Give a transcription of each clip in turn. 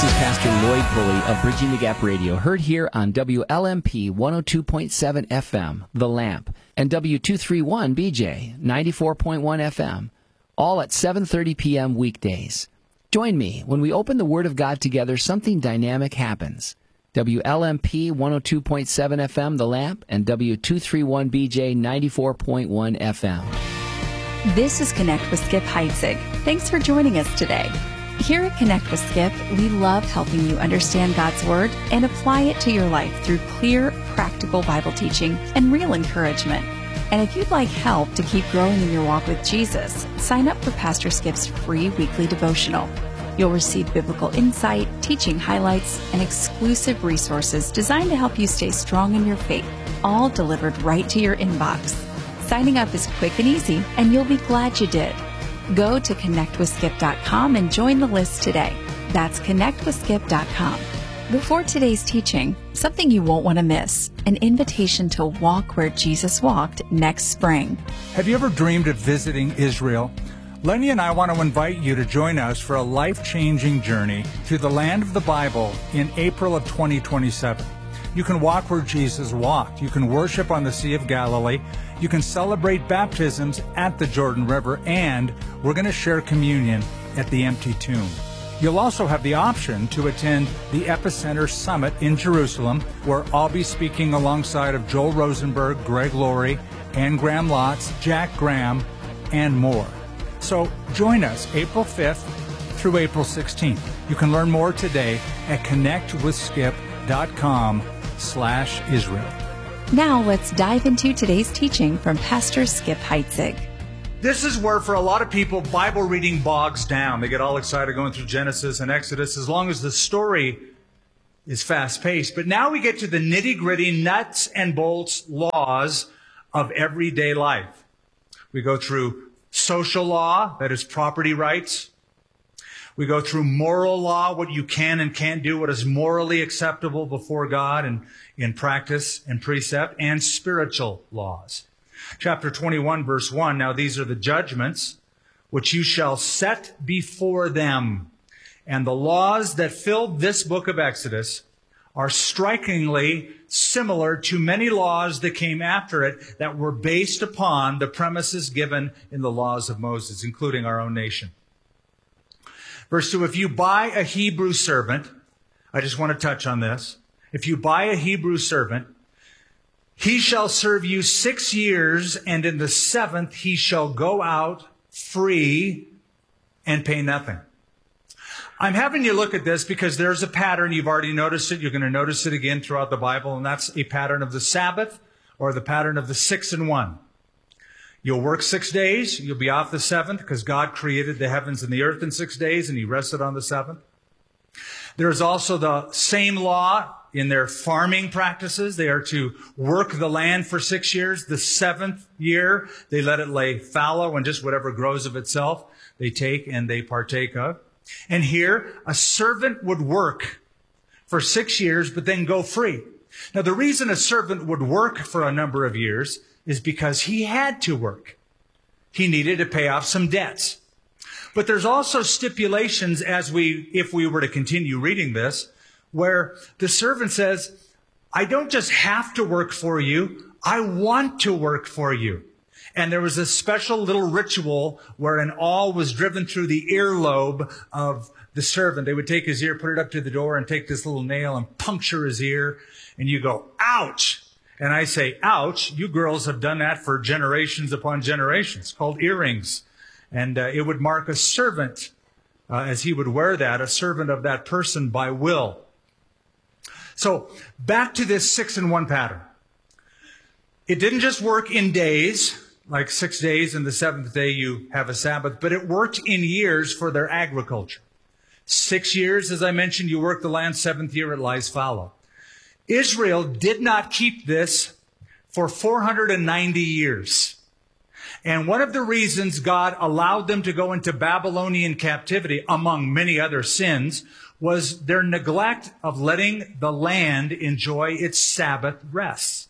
is Pastor Lloyd Pulley of Bridging the Gap Radio, heard here on WLMP 102.7 FM, The Lamp, and W231BJ 94.1 FM, all at 7:30 p.m. weekdays. Join me when we open the Word of God together. Something dynamic happens. WLMP 102.7 FM, The Lamp, and W231BJ 94.1 FM. This is Connect with Skip Heitzig. Thanks for joining us today. Here at Connect with Skip, we love helping you understand God's Word and apply it to your life through clear, practical Bible teaching and real encouragement. And if you'd like help to keep growing in your walk with Jesus, sign up for Pastor Skip's free weekly devotional. You'll receive biblical insight, teaching highlights, and exclusive resources designed to help you stay strong in your faith, all delivered right to your inbox. Signing up is quick and easy, and you'll be glad you did. Go to connectwithskip.com and join the list today. That's connectwithskip.com. Before today's teaching, something you won't want to miss, an invitation to walk where Jesus walked next spring. Have you ever dreamed of visiting Israel? Lenny and I want to invite you to join us for a life-changing journey through the land of the Bible in April of 2027. You can walk where Jesus walked. You can worship on the Sea of Galilee. You can celebrate baptisms at the Jordan River, and we're going to share communion at the empty tomb. You'll also have the option to attend the Epicenter Summit in Jerusalem, where I'll be speaking alongside of Joel Rosenberg, Greg Laurie, Ann Graham Lotz, Jack Graham, and more. So join us April 5th through April 16th. You can learn more today at connectwithskip.com/Israel. Now let's dive into today's teaching from Pastor Skip Heitzig. This is where, for a lot of people, Bible reading bogs down. They get all excited going through Genesis and Exodus as long as the story is fast-paced. But now we get to the nitty-gritty, nuts and bolts laws of everyday life. We go through social law, that is property rights. We go through moral law, what you can and can't do, what is morally acceptable before God and in practice and precept, and spiritual laws. Chapter 21, verse 1, now these are the judgments which you shall set before them. And the laws that filled this book of Exodus are strikingly similar to many laws that came after it that were based upon the premises given in the laws of Moses, including our own nation. Verse 2, if you buy a Hebrew servant, I just want to touch on this. If you buy a Hebrew servant, he shall serve you 6 years, and in the 7th he shall go out free and pay nothing. I'm having you look at this because there's a pattern. You've already noticed it. You're going to notice it again throughout the Bible, and that's a pattern of the Sabbath or the pattern of the 6 and 1. You'll work 6 days. You'll be off the 7th because God created the heavens and the earth in 6 days, and he rested on the 7th. There's also the same law in their farming practices. They are to work the land for 6 years. The 7th year, they let it lay fallow, and just whatever grows of itself, they take and they partake of. And here, a servant would work for 6 years, but then go free. Now, the reason a servant would work for a number of years is because he had to work. He needed to pay off some debts. But there's also stipulations if we were to continue reading this, where the servant says, I don't just have to work for you, I want to work for you. And there was a special little ritual where an awl was driven through the earlobe of the servant. They would take his ear, put it up to the door, and take this little nail and puncture his ear. And you go, ouch! And I say, ouch, you girls have done that for generations upon generations, called earrings. And it would mark a servant, as he would wear that, a servant of that person by will. So back to this 6 and 1 pattern. It didn't just work in days, like 6 days, and the 7th day you have a Sabbath, but it worked in years for their agriculture. 6 years, as I mentioned, you work the land, 7th year it lies fallow. Israel did not keep this for 490 years. And one of the reasons God allowed them to go into Babylonian captivity, among many other sins, was their neglect of letting the land enjoy its Sabbath rests.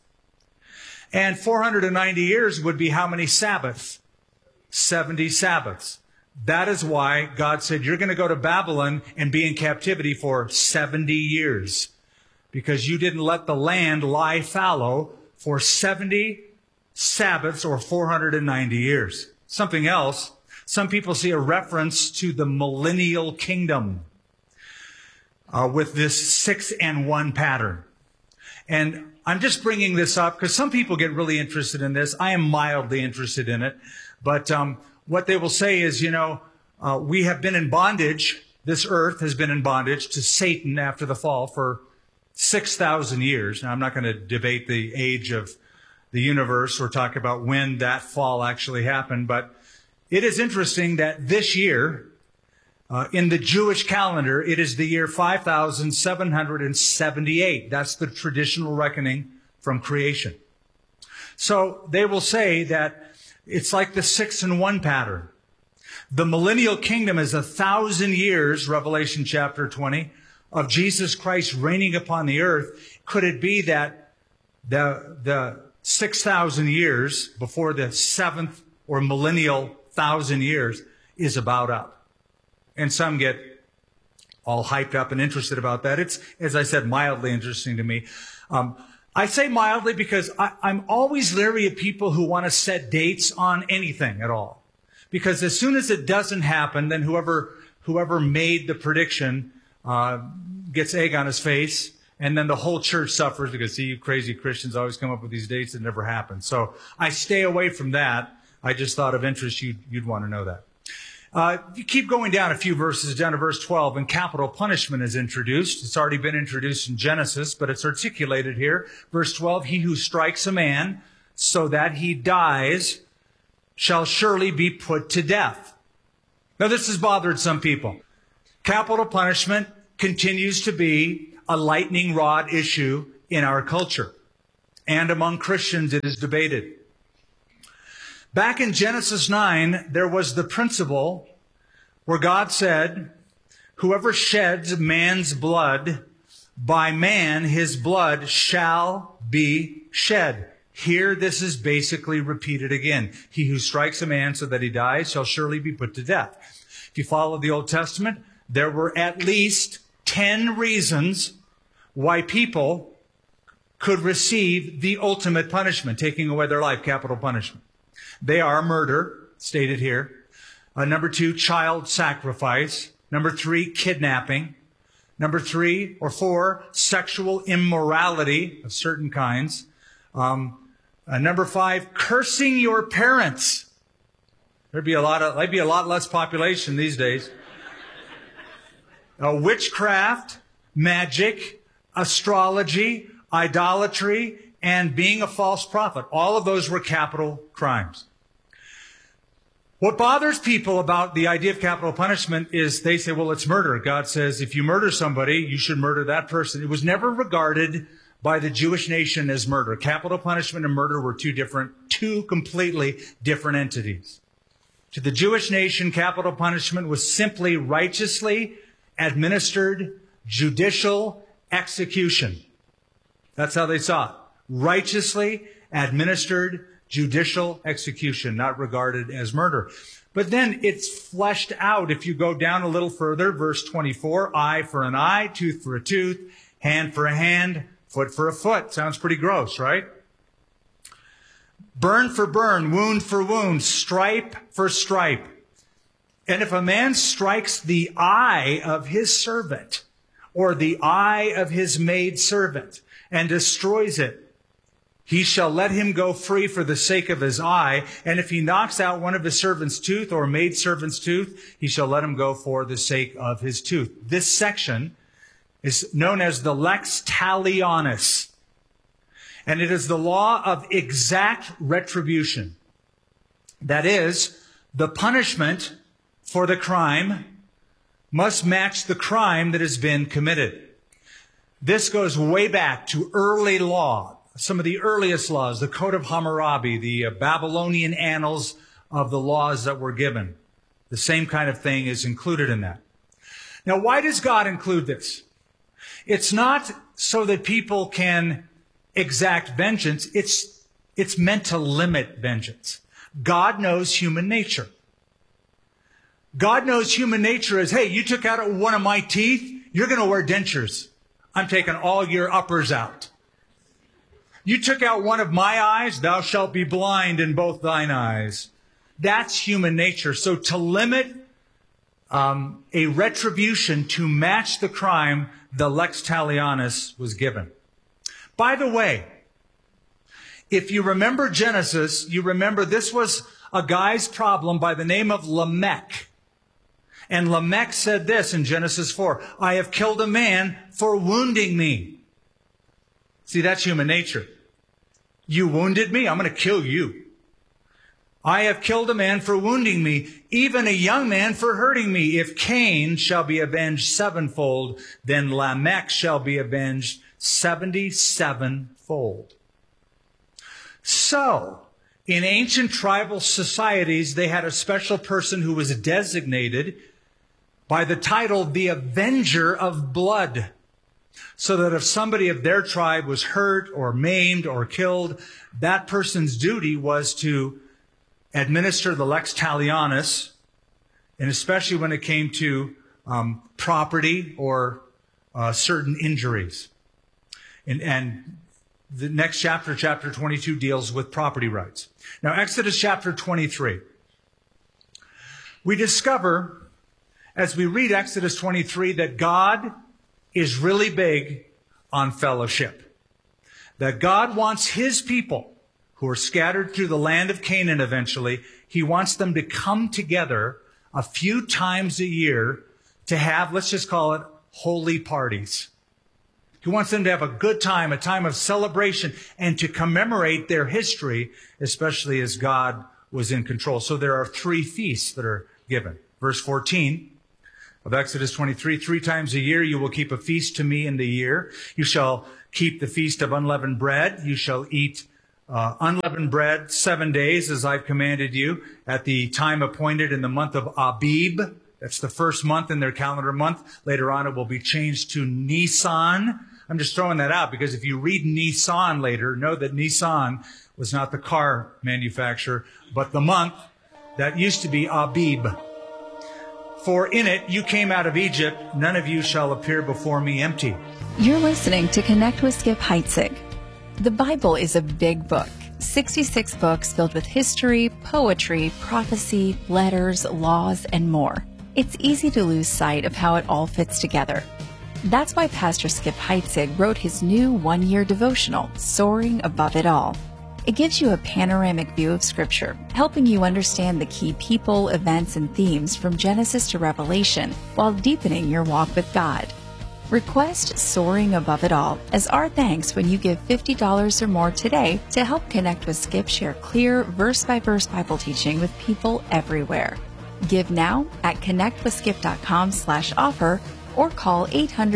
And 490 years would be how many Sabbaths? 70 Sabbaths. That is why God said, you're going to go to Babylon and be in captivity for 70 years. Because you didn't let the land lie fallow for 70 Sabbaths or 490 years. Something else, some people see a reference to the millennial kingdom with this 6 and 1 pattern. And I'm just bringing this up because some people get really interested in this. I am mildly interested in it. But what they will say is, we have been in bondage. This earth has been in bondage to Satan after the fall for 6,000 years. Now, I'm not going to debate the age of the universe or talk about when that fall actually happened. But it is interesting that this year, in the Jewish calendar, it is the year 5,778. That's the traditional reckoning from creation. So they will say that it's like the 6 and 1 pattern. The millennial kingdom is 1,000 years, Revelation chapter 20, of Jesus Christ reigning upon the earth. Could it be that the 6,000 years before the 7th or millennial 1,000 years is about up? And some get all hyped up and interested about that. It's, as I said, mildly interesting to me. I say mildly because I'm always leery of people who want to set dates on anything at all. Because as soon as it doesn't happen, then whoever made the prediction gets egg on his face, and then the whole church suffers because, see, you crazy Christians always come up with these dates that never happen. So I stay away from that. I just thought of interest you'd want to know that. You keep going down a few verses, down to verse 12, and capital punishment is introduced. It's already been introduced in Genesis, but it's articulated here. Verse 12, he who strikes a man so that he dies shall surely be put to death. Now, this has bothered some people. Capital punishment continues to be a lightning rod issue in our culture. And among Christians, it is debated. Back in Genesis 9, there was the principle where God said, whoever sheds man's blood, by man his blood shall be shed. Here, this is basically repeated again. He who strikes a man so that he dies shall surely be put to death. If you follow the Old Testament, there were at least 10 reasons why people could receive the ultimate punishment, taking away their life, capital punishment. They are murder, stated here. Number 2, child sacrifice. Number 3, kidnapping. Number 3 or 4, sexual immorality of certain kinds. Number 5, cursing your parents. There'd be a lot less population these days. Witchcraft, magic, astrology, idolatry, and being a false prophet. All of those were capital crimes. What bothers people about the idea of capital punishment is they say, well, it's murder. God says if you murder somebody, you should murder that person. It was never regarded by the Jewish nation as murder. Capital punishment and murder were two completely different entities. To the Jewish nation, capital punishment was simply righteously administered judicial execution. That's how they saw it. Righteously administered judicial execution, not regarded as murder. But then it's fleshed out. If you go down a little further, verse 24, eye for an eye, tooth for a tooth, hand for a hand, foot for a foot. Sounds pretty gross, right? Burn for burn, wound for wound, stripe for stripe. And if a man strikes the eye of his servant or the eye of his maidservant and destroys it, he shall let him go free for the sake of his eye. And if he knocks out one of his servant's tooth or maidservant's tooth, he shall let him go for the sake of his tooth. This section is known as the lex talionis. And it is the law of exact retribution. That is, the punishment for the crime must match the crime that has been committed. This goes way back to early law. Some of the earliest laws, the Code of Hammurabi, the Babylonian annals of the laws that were given. The same kind of thing is included in that. Now, why does God include this? It's not so that people can exact vengeance. It's meant to limit vengeance. God knows human nature. God knows human nature is, hey, you took out one of my teeth, you're going to wear dentures. I'm taking all your uppers out. You took out one of my eyes, thou shalt be blind in both thine eyes. That's human nature. So to limit a retribution to match the crime, the lex talionis was given. By the way, if you remember Genesis, you remember this was a guy's problem by the name of Lamech. And Lamech said this in Genesis 4, I have killed a man for wounding me. See, that's human nature. You wounded me, I'm going to kill you. I have killed a man for wounding me, even a young man for hurting me. If Cain shall be avenged sevenfold, then Lamech shall be avenged 77-fold. So, in ancient tribal societies, they had a special person who was designated by the title, the Avenger of Blood. So that if somebody of their tribe was hurt or maimed or killed, that person's duty was to administer the lex talionis, and especially when it came to property or certain injuries. And the next chapter, chapter 22, deals with property rights. Now, Exodus chapter 23. We discover, as we read Exodus 23, that God is really big on fellowship. That God wants His people, who are scattered through the land of Canaan eventually, He wants them to come together a few times a year to have, let's just call it, holy parties. He wants them to have a good time, a time of celebration, and to commemorate their history, especially as God was in control. So there are 3 feasts that are given. Verse 14 of Exodus 23, 3 times a year you will keep a feast to me in the year. You shall keep the feast of unleavened bread. You shall eat unleavened bread 7 days, as I've commanded you, at the time appointed in the month of Abib. That's the first month in their calendar month. Later on, it will be changed to Nisan. I'm just throwing that out because if you read Nisan later, know that Nisan was not the car manufacturer, but the month that used to be Abib. For in it you came out of Egypt. None of you shall appear before me empty. You're listening to Connect with Skip Heitzig. The Bible is a big book, 66 books filled with history, poetry, prophecy, letters, laws, and more. It's easy to lose sight of how it all fits together. That's why Pastor Skip Heitzig wrote his new one-year devotional, Soaring Above It All. It gives you a panoramic view of Scripture, helping you understand the key people, events, and themes from Genesis to Revelation while deepening your walk with God. Request Soaring Above It All as our thanks when you give $50 or more today to help Connect with Skip share clear, verse-by-verse Bible teaching with people everywhere. Give now at connectwithskip.com/offer or call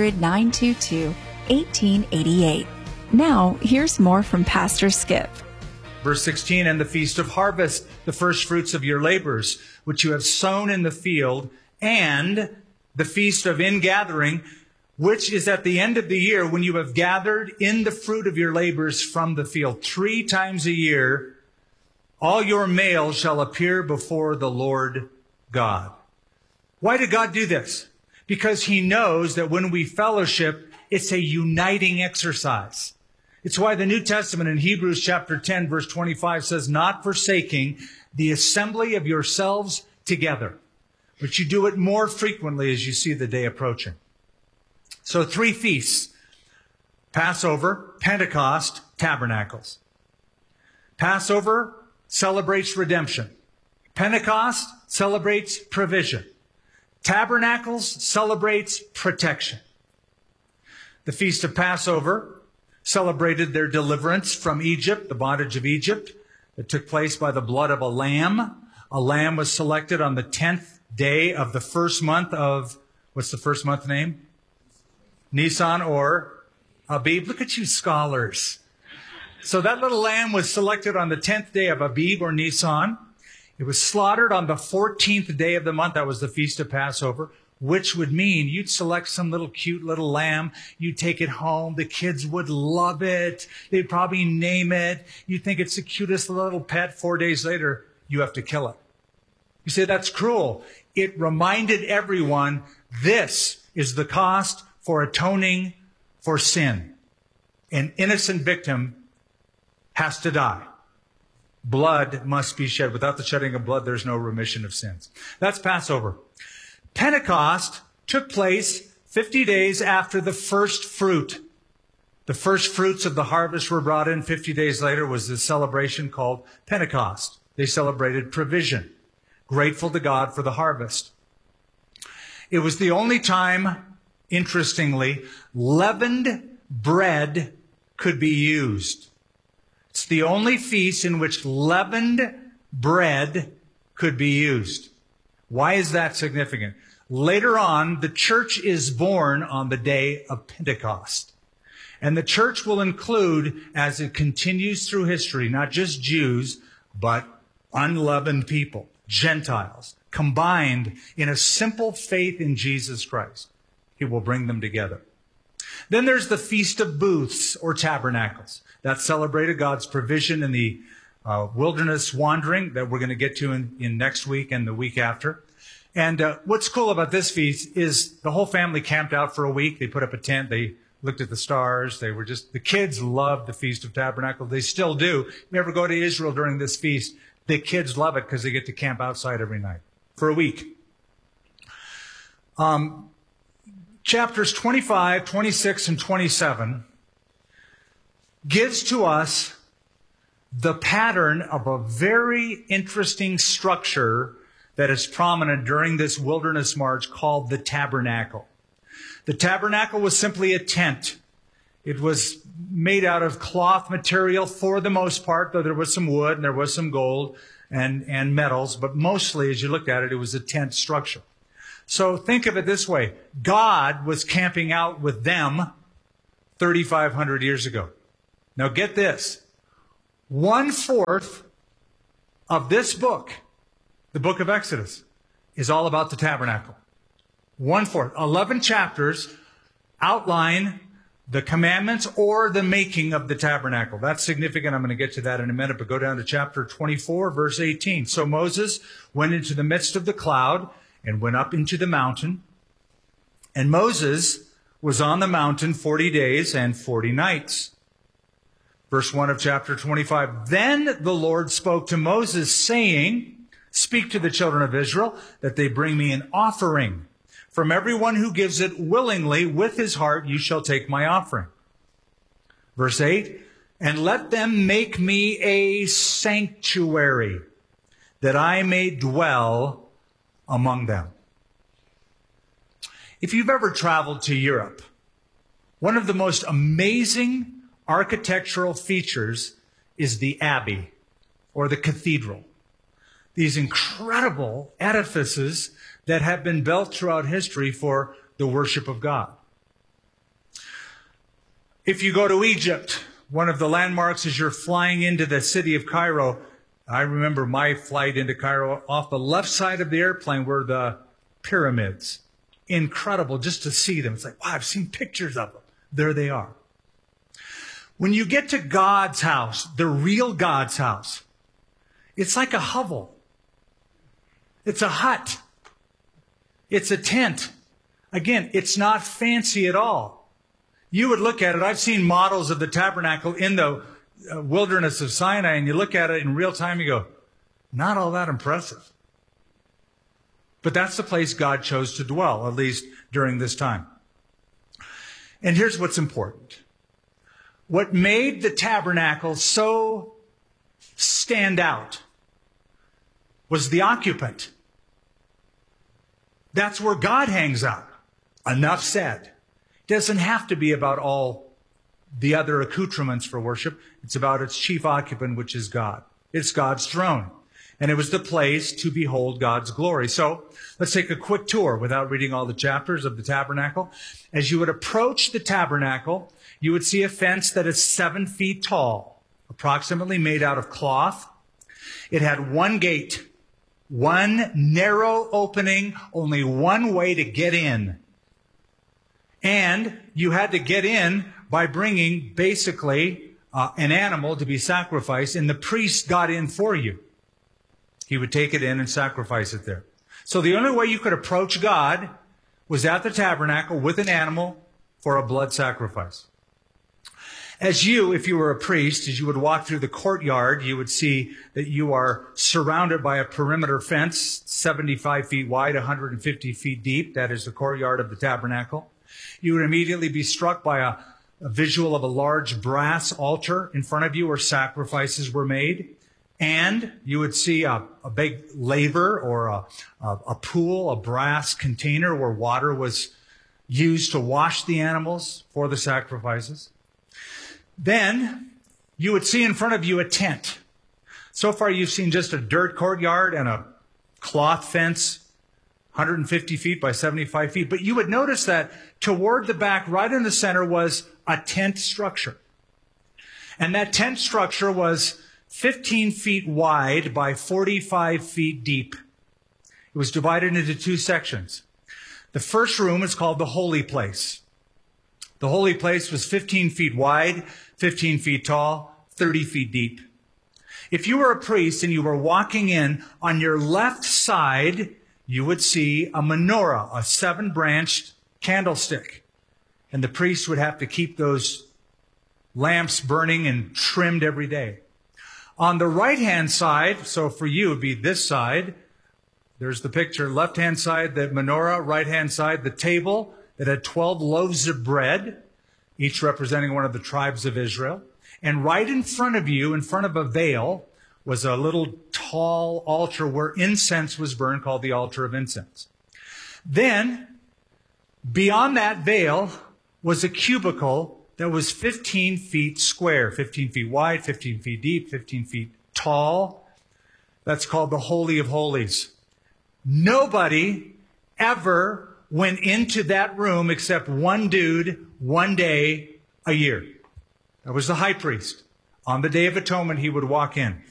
800-922-1888. Now, here's more from Pastor Skip. Verse 16, and the feast of harvest, the first fruits of your labors, which you have sown in the field, and the feast of ingathering, which is at the end of the year when you have gathered in the fruit of your labors from the field. 3 times a year, all your males shall appear before the Lord God. Why did God do this? Because He knows that when we fellowship, it's a uniting exercise. It's why the New Testament in Hebrews chapter 10, verse 25 says, not forsaking the assembly of yourselves together, but you do it more frequently as you see the day approaching. So 3 feasts: Passover, Pentecost, Tabernacles. Passover celebrates redemption. Pentecost celebrates provision. Tabernacles celebrates protection. The Feast of Passover celebrated their deliverance from Egypt, the bondage of Egypt, that took place by the blood of a lamb. A lamb was selected on the 10th day of the first month of, what's the first month name? Nisan or Abib. Look at you scholars. So that little lamb was selected on the 10th day of Abib or Nisan. It was slaughtered on the 14th day of the month. That was the Feast of Passover, which would mean you'd select some little cute little lamb. You'd take it home. The kids would love it. They'd probably name it. You'd think it's the cutest little pet. 4 days later, you have to kill it. You say, that's cruel. it reminded everyone this is the cost for atoning for sin. An innocent victim has to die. Blood must be shed. Without the shedding of blood, there's no remission of sins. That's Passover. Pentecost took place 50 days after the first fruit. The first fruits of the harvest were brought in. 50 days later was the celebration called Pentecost. They celebrated provision, grateful to God for the harvest. It was the only time, interestingly, leavened bread could be used. It's the only feast in which leavened bread could be used. Why is that significant? Later on, the church is born on the day of Pentecost. And the church will include, as it continues through history, not just Jews, but unleavened people, Gentiles, combined in a simple faith in Jesus Christ. He will bring them together. Then there's the Feast of Booths or Tabernacles. That celebrated God's provision in the wilderness wandering that we're going to get to in next week and the week after. And what's cool about this feast is the whole family camped out for a week. They put up a tent. They looked at the stars. The kids loved the Feast of Tabernacles. They still do. If you ever go to Israel during this feast, the kids love it because they get to camp outside every night for a week. Chapters 25, 26, and 27 gives to us the pattern of a very interesting structure that is prominent during this wilderness march called the tabernacle. The tabernacle was simply a tent. It was made out of cloth material for the most part, though there was some wood and there was some gold and metals, but mostly, as you looked at it, it was a tent structure. So think of it this way. God was camping out with them 3,500 years ago. Now get this. 1/4 of this book, the book of Exodus, is all about the tabernacle. 1/4. 11 chapters outline the commandments or the making of the tabernacle. That's significant. I'm going to get to that in a minute, but go down to chapter 24, verse 18. So Moses went into the midst of the cloud and went up into the mountain. And Moses was on the mountain 40 days and 40 nights. Verse 1 of chapter 25. Then the Lord spoke to Moses, saying, speak to the children of Israel that they bring me an offering. From everyone who gives it willingly with his heart, you shall take my offering. Verse 8. And let them make me a sanctuary, that I may dwell among them. If you've ever traveled to Europe, one of the most amazing architectural features is the abbey or the cathedral. These incredible edifices that have been built throughout history for the worship of God. If you go to Egypt, one of the landmarks as you're flying into the city of Cairo, I remember my flight into Cairo, off the left side of the airplane were the pyramids. Incredible just to see them. It's like, wow, I've seen pictures of them. There they are. When you get to God's house, the real God's house, it's like a hovel. It's a hut. It's a tent. Again, it's not fancy at all. You would look at it. I've seen models of the tabernacle in the wilderness of Sinai, and you look at it in real time, you go, not all that impressive. But that's the place God chose to dwell, at least during this time. And here's what's important. What made the tabernacle so stand out was the occupant. That's where God hangs out. Enough said. It doesn't have to be about all the other accoutrements for worship. It's about its chief occupant, which is God. It's God's throne. And it was the place to behold God's glory. So let's take a quick tour without reading all the chapters of the tabernacle. As you would approach the tabernacle, you would see a fence that is 7 feet tall, approximately made out of cloth. It had one gate, one narrow opening, only one way to get in. And you had to get in by bringing basically an animal to be sacrificed, and the priest got in for you. He would take it in and sacrifice it there. So the only way you could approach God was at the tabernacle with an animal for a blood sacrifice. As you, if you were a priest, as you would walk through the courtyard, you would see that you are surrounded by a perimeter fence, 75 feet wide, 150 feet deep. That is the courtyard of the tabernacle. You would immediately be struck by a visual of a large brass altar in front of you where sacrifices were made. And you would see a big laver or a pool, a brass container where water was used to wash the animals for the sacrifices. Then you would see in front of you a tent. So far you've seen just a dirt courtyard and a cloth fence, 150 feet by 75 feet. But you would notice that toward the back, right in the center, was a tent structure. And that tent structure was 15 feet wide by 45 feet deep. It was divided into two sections. The first room is called the Holy Place. The Holy Place was 15 feet wide, 15 feet tall, 30 feet deep. If you were a priest and you were walking in, on your left side, you would see a menorah, a 7-branched candlestick. And the priest would have to keep those lamps burning and trimmed every day. On the right-hand side, so for you it would be this side, there's the picture, left-hand side, the menorah, right-hand side, the table that had 12 loaves of bread, each representing one of the tribes of Israel. And right in front of you, in front of a veil, was a little tall altar where incense was burned, called the altar of incense. Then, beyond that veil, was a cubicle that was 15 feet square, 15 feet wide, 15 feet deep, 15 feet tall. That's called the Holy of Holies. Nobody ever went into that room except one dude, one day a year. That was the high priest. On the Day of Atonement, he would walk in.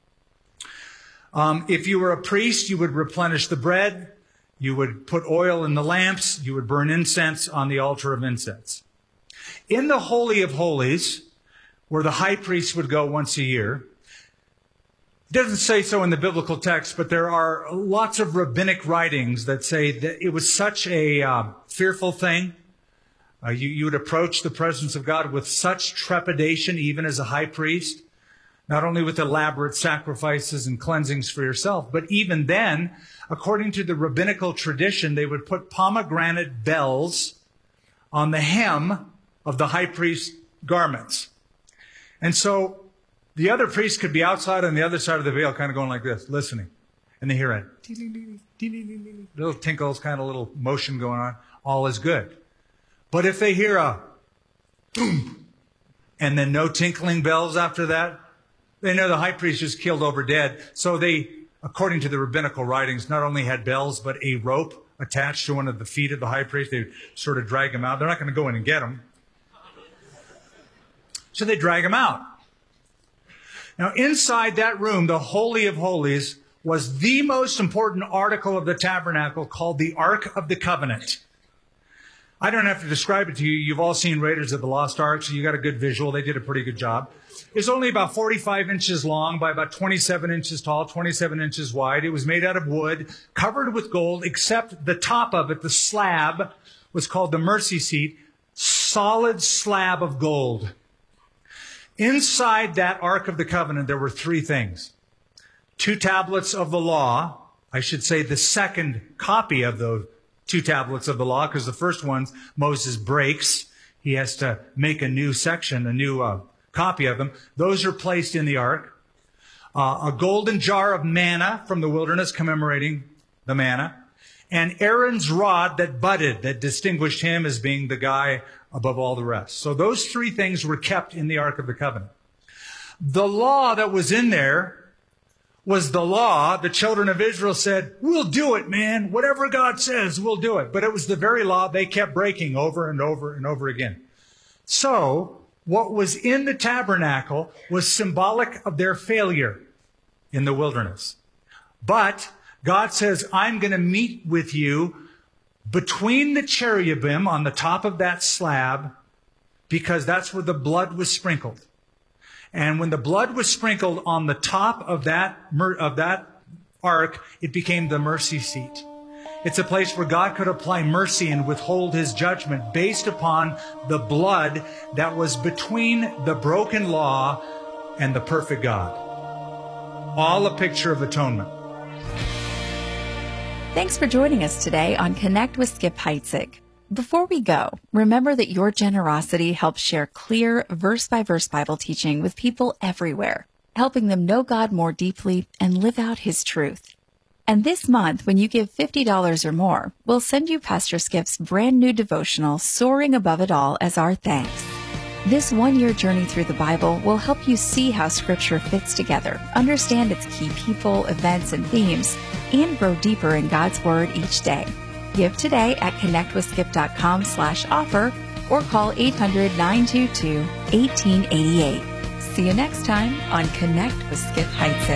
If you were a priest, you would replenish the bread. You would put oil in the lamps. You would burn incense on the altar of incense. In the Holy of Holies, where the high priest would go once a year, it doesn't say so in the biblical text, but there are lots of rabbinic writings that say that it was such a fearful thing. You would approach the presence of God with such trepidation, even as a high priest, not only with elaborate sacrifices and cleansings for yourself, but even then, according to the rabbinical tradition, they would put pomegranate bells on the hem of the high priest's garments. And so the other priest could be outside on the other side of the veil, kind of going like this, listening. And they hear a little tinkles, kind of little motion going on. All is good. But if they hear a boom, and then no tinkling bells after that, they know the high priest just killed over dead. So they, according to the rabbinical writings, not only had bells, but a rope attached to one of the feet of the high priest. They sort of drag him out. They're not going to go in and get him. So they drag him out. Now, inside that room, the Holy of Holies was the most important article of the tabernacle, called the Ark of the Covenant. I don't have to describe it to you. You've all seen Raiders of the Lost Ark, so you got a good visual. They did a pretty good job. It's only about 45 inches long by about 27 inches tall, 27 inches wide. It was made out of wood, covered with gold, except the top of it, the slab, was called the mercy seat, solid slab of gold. Inside that Ark of the Covenant, there were three things. 2 tablets of the law. I should say the second copy of those 2 tablets of the law, because the first ones Moses breaks. He has to make a new section, a new copy of them. Those are placed in the ark. A golden jar of manna from the wilderness, commemorating the manna. And Aaron's rod that budded, that distinguished him as being the guy above all the rest. So those 3 things were kept in the Ark of the Covenant. The law that was in there was the law. The children of Israel said, we'll do it, man. Whatever God says, we'll do it. But it was the very law they kept breaking over and over and over again. So what was in the tabernacle was symbolic of their failure in the wilderness. But God says, I'm going to meet with you between the cherubim on the top of that slab, because that's where the blood was sprinkled. And when the blood was sprinkled on the top of that ark, it became the mercy seat. It's a place where God could apply mercy and withhold his judgment based upon the blood that was between the broken law and the perfect God. All a picture of atonement. Thanks for joining us today on Connect with Skip Heitzig. Before we go, remember that your generosity helps share clear, verse-by-verse Bible teaching with people everywhere, helping them know God more deeply and live out his truth. And this month, when you give $50 or more, we'll send you Pastor Skip's brand new devotional, Soaring Above It All, as our thanks. This one-year journey through the Bible will help you see how Scripture fits together, understand its key people, events, and themes, and grow deeper in God's Word each day. Give today at connectwithskip.com/offer or call 800-922-1888. See you next time on Connect with Skip Heitzig.